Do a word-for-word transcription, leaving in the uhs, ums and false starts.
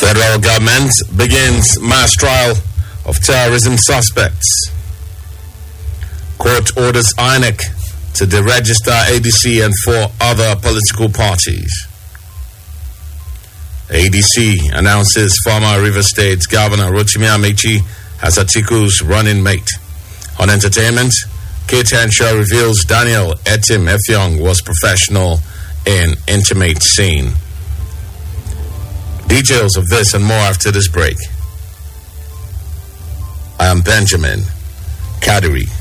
Federal government begins mass trial of terrorism suspects. Court orders I N E C to deregister A D C and four other political parties. A D C announces former River State Governor Rotimi Amechi as Atiku's running mate. On entertainment, Kate Henshaw reveals Daniel Etim Effiong was professional in intimate scene. Details of this and more after this break. I am Benjamin Kadiri.